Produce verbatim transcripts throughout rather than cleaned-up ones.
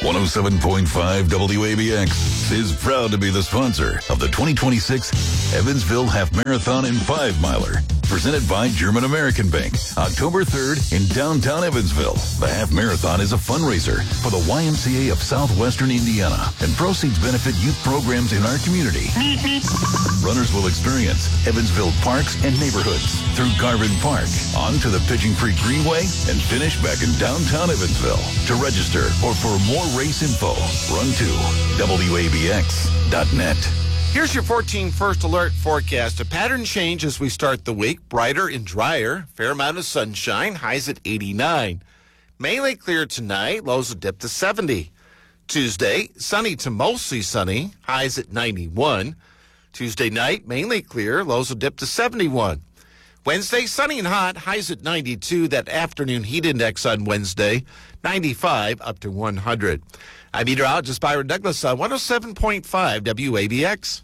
one oh seven point five W A B X is proud to be the sponsor of the twenty twenty-six Evansville Half Marathon and Five Miler, presented by German American Bank, October third in downtown Evansville. The Half Marathon is a fundraiser for the Y M C A of Southwestern Indiana, and proceeds benefit youth programs in our community. Runners will experience Evansville parks and neighborhoods through Garvin Park, onto the Pigeon Creek Greenway, and finish back in downtown Evansville. To register or for more race info, run to W A B X dot net. Here's your fourteen First Alert forecast. A pattern change as we start the week. Brighter and drier. Fair amount of sunshine. Highs at eighty-nine. Mainly clear tonight. Lows will dip to seventy. Tuesday, sunny to mostly sunny. Highs at ninety-one. Tuesday night, mainly clear. Lows will dip to seventy-one. Wednesday, sunny and hot. Highs at ninety-two. That afternoon heat index on Wednesday, ninety-five up to one hundred. I'm meteorologist Byron Douglas on one oh seven point five W A B X.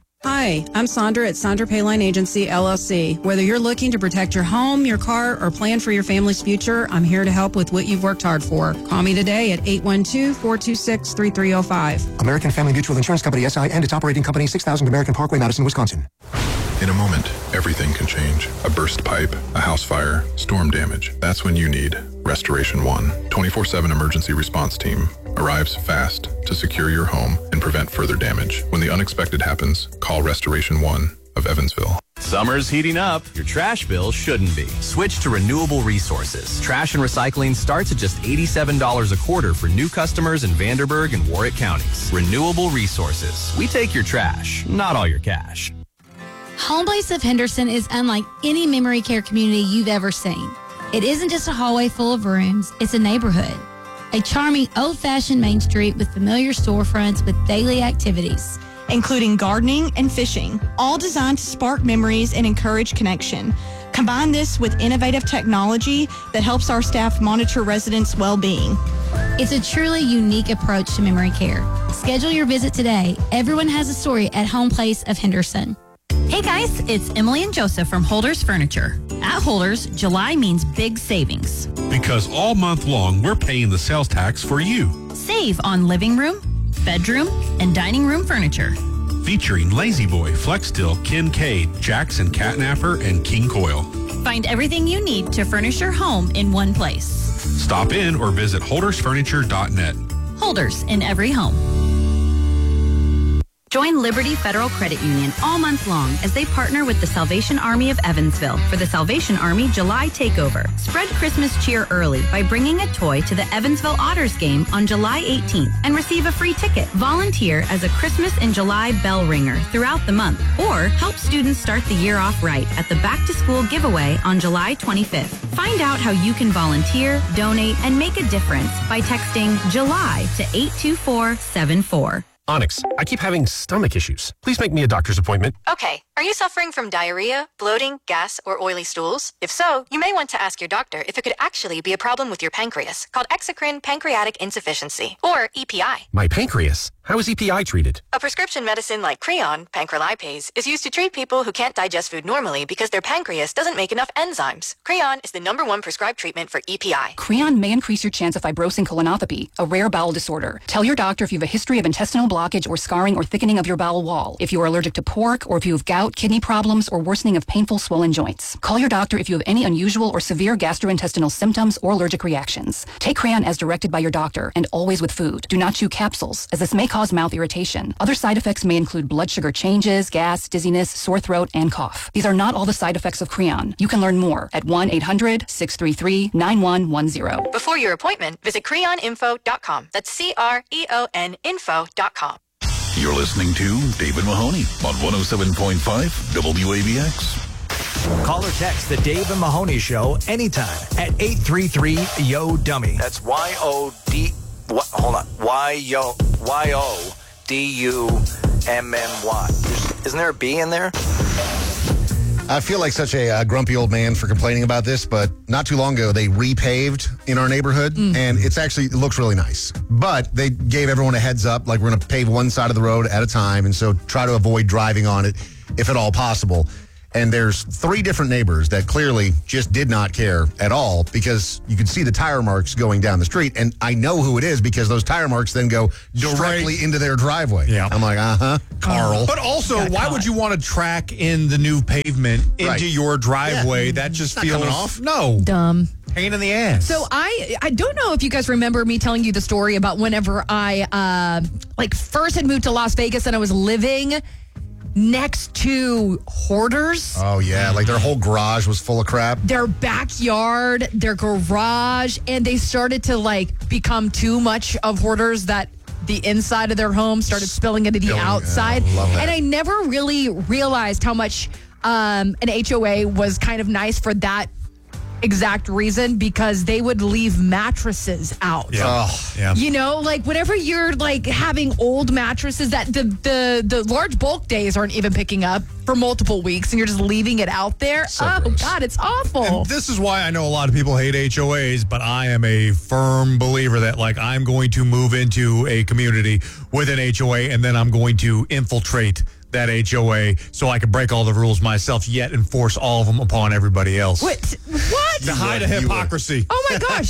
Hi, I'm Sandra at Sandra Payline Agency, L L C. Whether you're looking to protect your home, your car, or plan for your family's future, I'm here to help with what you've worked hard for. Call me today at eight one two, four two six, three three zero five. American Family Mutual Insurance Company, S I, and its operating company, six thousand American Parkway, Madison, Wisconsin. In a moment, everything can change. A burst pipe, a house fire, storm damage. That's when you need Restoration One. twenty-four seven emergency response team arrives fast to secure your home and prevent further damage. When the unexpected happens, call Restoration One of Evansville. Summer's heating up. Your trash bill shouldn't be. Switch to Renewable Resources. Trash and recycling starts at just eighty-seven dollars a quarter for new customers in Vanderburgh and Warwick counties. Renewable Resources. We take your trash, not all your cash. Home Place of Henderson is unlike any memory care community you've ever seen. It isn't just a hallway full of rooms, it's a neighborhood. A charming, old-fashioned main street with familiar storefronts with daily activities, including gardening and fishing, all designed to spark memories and encourage connection. Combine this with innovative technology that helps our staff monitor residents' well-being. It's a truly unique approach to memory care. Schedule your visit today. Everyone has a story at Home Place of Henderson. Hey guys, it's Emily and Joseph from Holders Furniture. At Holders, July means big savings. Because all month long, we're paying the sales tax for you. Save on living room, bedroom, and dining room furniture. Featuring Lazy Boy, Flex Steel, Kincaid, Jackson Catnapper, and King Coil. Find everything you need to furnish your home in one place. Stop in or visit holders furniture dot net. Holders in every home. Join Liberty Federal Credit Union all month long as they partner with the Salvation Army of Evansville for the Salvation Army July Takeover. Spread Christmas cheer early by bringing a toy to the Evansville Otters game on July eighteenth and receive a free ticket. Volunteer as a Christmas in July bell ringer throughout the month, or help students start the year off right at the Back to School giveaway on July twenty-fifth. Find out how you can volunteer, donate, and make a difference by texting July to eight two four seven four. Onyx, I keep having stomach issues. Please make me a doctor's appointment. Okay. Are you suffering from diarrhea, bloating, gas, or oily stools? If so, you may want to ask your doctor if it could actually be a problem with your pancreas, called exocrine pancreatic insufficiency, or E P I. My pancreas? How is E P I treated? A prescription medicine like Creon, pancrelipase, is used to treat people who can't digest food normally because their pancreas doesn't make enough enzymes. Creon is the number one prescribed treatment for E P I. Creon may increase your chance of fibrosing colonopathy, a rare bowel disorder. Tell your doctor if you have a history of intestinal blockage or scarring or thickening of your bowel wall, if you are allergic to pork, or if you have gout, kidney problems, or worsening of painful swollen joints. Call your doctor if you have any unusual or severe gastrointestinal symptoms or allergic reactions. Take Creon as directed by your doctor, and always with food. Do not chew capsules, as this may cause mouth irritation. Other side effects may include blood sugar changes, gas, dizziness, sore throat, and cough. These are not all the side effects of Creon. You can learn more at one eight hundred, six three three, nine one one zero. Before your appointment, visit creon info dot com. That's C R E O N info dot com. You're listening to David Mahoney on one oh seven point five W A B X. Call or text the Dave and Mahoney Show anytime at eight three three, Y O, dummy. That's Y O D, what, hold on, Y O, Y O D U M M Y. Isn't there a B in there? I feel like such a uh, grumpy old man for complaining about this, but not too long ago, they repaved in our neighborhood, mm. and it's actually, it looks really nice. But they gave everyone a heads up, like we're going to pave one side of the road at a time, and so try to avoid driving on it if at all possible. And there's three different neighbors that clearly just did not care at all because you could see the tire marks going down the street. And I know who it is because those tire marks then go directly Straight. into their driveway. Yeah. I'm like, uh-huh, Carl. But also, why would you want to track in the new pavement into Right. your driveway? Yeah. That just It's not feels coming off. no Dumb. pain in the ass. So I I don't know if you guys remember me telling you the story about whenever I uh, like first had moved to Las Vegas and I was living next to hoarders. Oh, yeah. Like their whole garage was full of crap. Their backyard, their garage, and they started to like become too much of hoarders that the inside of their home started spilling into the Spilling, outside. yeah, love that. And I never really realized how much um, an H O A was kind of nice for that exact reason, because they would leave mattresses out. Yeah. Oh, yeah. You know, like whenever you're like having old mattresses that the, the the large bulk days aren't even picking up for multiple weeks and you're just leaving it out there. So oh gross. God, it's awful. And this is why I know a lot of people hate H O As, but I am a firm believer that like I'm going to move into a community with an H O A and then I'm going to infiltrate that H O A so I can break all the rules myself, yet enforce all of them upon everybody else. What? What? To hide a would, you would. hypocrisy. Oh my gosh.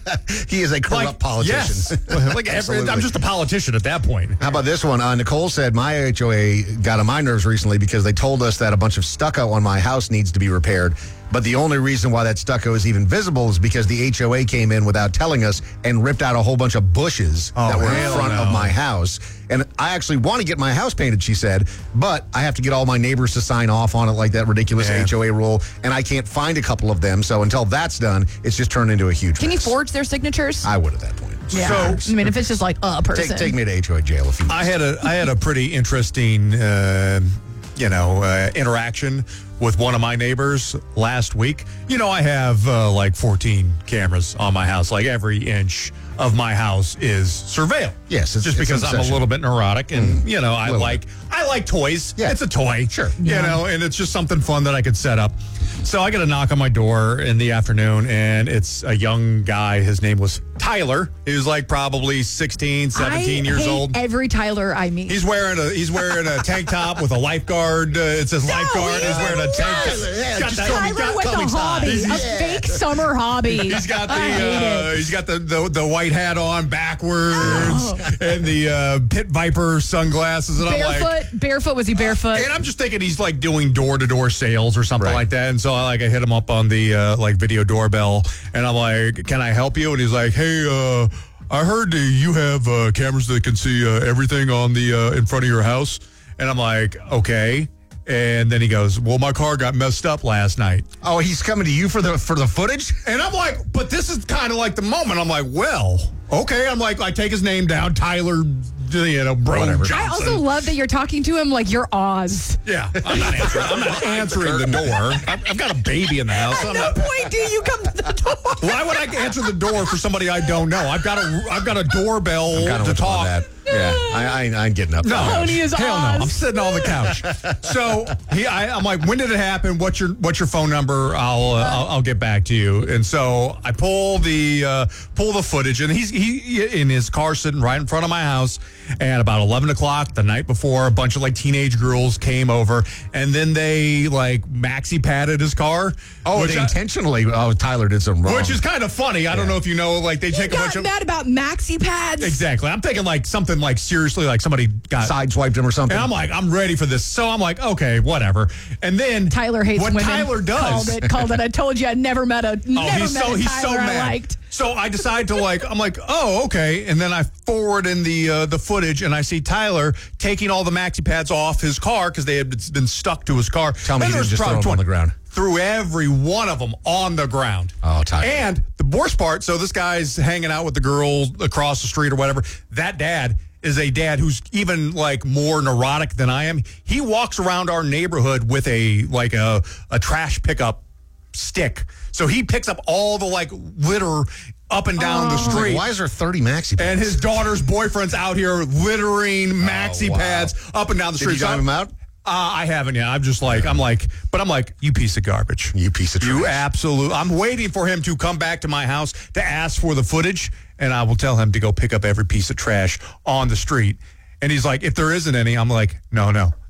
He is a corrupt Like, politician. Yes. like every, Absolutely. I'm just a politician at that point. How about this one? Uh, Nicole said, my H O A got on my nerves recently because they told us that a bunch of stucco on my house needs to be repaired. But the only reason why that stucco is even visible is because the H O A came in without telling us and ripped out a whole bunch of bushes Oh, that were in hell front no. of my house. And I actually want to get my house painted, she said, but I have to get all my neighbors to sign off on it like that ridiculous Yeah. H O A rule. And I can't find a couple of them. So until that's done, it's just turned into a huge Can you mess. forge their signatures? I would at that point. Yeah. So- I mean, if it's just like a person. Take, take me to H O A jail if you I had a I had a pretty interesting, uh, you know, uh, interaction with one of my neighbors last week. You know, I have uh, like fourteen cameras on my house. Like every inch of my house is surveilled. Yes, it's- just it's because I'm a obsession. little bit neurotic, and you know, I Little like I like toys. Yeah. It's a toy, Sure. You know, and it's just something fun that I could set up. So I get a knock on my door in the afternoon, and it's a young guy. His name was Tyler. He was like probably sixteen, seventeen I years hate old. every Tyler I meet. He's wearing a he's wearing a tank top with a lifeguard. Uh, it says lifeguard. He's wearing a tank top. Yeah, He's got just that- tell me, he's Tyler got with coming a hobby, size. a fake summer hobby. He's got the I hate uh, it. he's got the, the the white hat on backwards Oh. and the uh, Pit Viper sunglasses. And I'm like, Barefoot, barefoot. Was he barefoot? and I'm just thinking he's like doing door to door sales or something Right. like that. And so I like I hit him up on the uh, like video doorbell, and I'm like, "Can I help you?" And he's like, "Hey, uh, I heard that you have uh, cameras that can see uh, everything on the uh, in front of your house." And I'm like, "Okay." And then he goes, "Well, my car got messed up last night." Oh, he's coming to you for the for the footage? And I'm like, "But this is kind of like the moment." I'm like, "Well, okay." I'm like, I take his name down, Tyler, you know, bro. Whatever. Johnson. I also love that you're talking to him like you're Oz. Yeah, I'm not answering. I'm not answering the door. I've, I've got a baby in the house. At I'm no not, point do you come to the door. why would I answer the door for somebody I don't know? I've got a I've got a doorbell I'm kind of to with you on talk. that. Yeah, I, I, I ain't getting up. No, Tony is hell Oz. no. I'm sitting on the couch. So he, I, I'm like, when did it happen? What's your What's your phone number? I'll uh, I'll, I'll get back to you. And so I pull the uh, pull the footage, and he's he in his car sitting right in front of my house. And about eleven o'clock the night before, a bunch of like teenage girls came over, and then they like maxi padded his car. Oh, which they I- intentionally. Oh, Tyler did something wrong. which is kind of funny. I don't know if you know, like they You take a bunch got of mad about maxi pads. exactly. I'm thinking like something like seriously, like somebody got sideswiped him or something. and I'm like, I'm ready for this. So I'm like, okay, whatever. And then Tyler hates what women. Tyler does. Called it. Called it. I told you I never met a. Oh, Never he's met so a he's Tyler so I mad. liked. So I decide to like, I'm like, oh, okay. And then I forward in the uh, the footage, and I see Tyler taking all the maxi pads off his car because they had been stuck to his car. Tell me And he there's didn't just throw probably them on the twenty ground. Threw every one of them on the ground. Oh, Tyler. And the worst part, so this guy's hanging out with the girl across the street or whatever. That dad is a dad who's even like more neurotic than I am. He walks around our neighborhood with a like a, a trash pickup stick. So he picks up all the like litter up and down the I was like, street. why is there thirty maxi pads? And his daughter's boyfriend's out here littering maxi Oh, wow. pads up and down the Did street. you drive So- him out? Uh, I haven't yet. I'm just like, I'm like, but I'm like, you piece of garbage. You piece of trash. You absolute. I'm waiting for him to come back to my house to ask for the footage, and I will tell him to go pick up every piece of trash on the street. And he's like, if there isn't any, I'm like, no, no,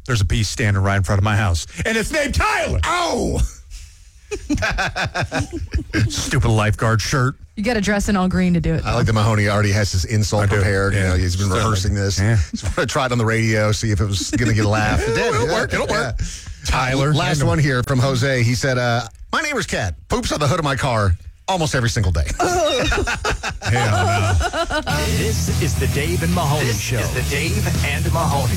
there's a piece standing right in front of my house, and it's named Tyler. Oh! Stupid lifeguard shirt. You got to dress in all green to do it. I like that Mahoney already has his insult prepared. Yeah. You know, he's been rehearsing this. Yeah. He's going to try it on the radio, see if it was going to get a laugh. It did. It'll yeah. work. It'll yeah. work. Tyler. Last one here from Jose. He said, uh, my neighbor's cat poops on the hood of my car almost every single day. Hell no. This is the Dave and Mahoney This Show. is the Dave and Mahoney